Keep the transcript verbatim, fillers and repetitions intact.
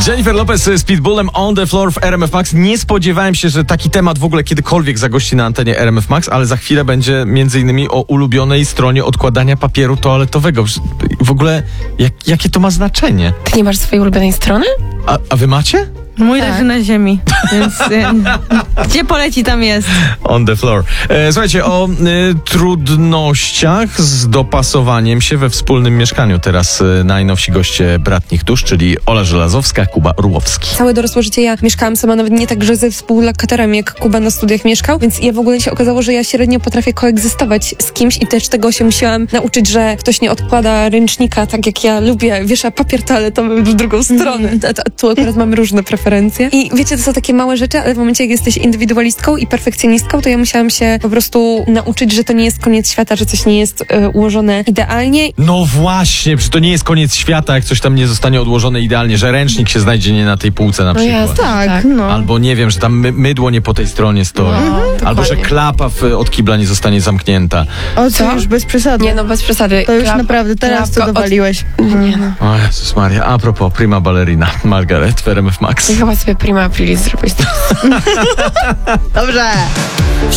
Jennifer Lopez z Pitbullem On The Floor w R M F Max. Nie spodziewałem się, że taki temat w ogóle kiedykolwiek zagości na antenie R M F Max, ale za chwilę będzie między innymi o ulubionej stronie odkładania papieru toaletowego. W ogóle jak, jakie to ma znaczenie? Ty nie masz swojej ulubionej strony? A, a wy macie? Mój Tak. leży na ziemi, więc e, gdzie poleci, tam jest. On the floor. E, słuchajcie, o e, trudnościach z dopasowaniem się we wspólnym mieszkaniu. Teraz e, najnowsi goście Bratnich Dusz, czyli Ola Żelazowska, Kuba Orłowski. Całe dorosłe życie ja mieszkałam sama, nawet nie tak, że ze współlokatorem, jak Kuba na studiach mieszkał, więc ja w ogóle się okazało, że ja średnio potrafię koegzystować z kimś i też tego się musiałam nauczyć, że ktoś nie odkłada ręcznika tak jak ja lubię, wiesza papier toaletowy w drugą stronę. A, a tu akurat mamy różne preferencje. I wiecie, to są takie małe rzeczy, ale w momencie, jak jesteś indywidualistką i perfekcjonistką, to ja musiałam się po prostu nauczyć, że to nie jest koniec świata, że coś nie jest y, ułożone idealnie. No właśnie, przecież to nie jest koniec świata, jak coś tam nie zostanie odłożone idealnie, że ręcznik się znajdzie nie na tej półce na No przykład. jasne, Tak, tak. no. Albo nie wiem, że tam my, mydło nie po tej stronie stoi. No, Albo, że dokładnie. klapa w, od kibla nie zostanie zamknięta. O, co? Co? Już bez przesady. Nie no, bez przesady. To już Klap- naprawdę, teraz klapka to od- dowaliłeś. Nie no. O Jezus Maria, a propos, prima ballerina Margaret w R M F Max. Ja chyba sobie prima aprilis zrobić. Dobrze.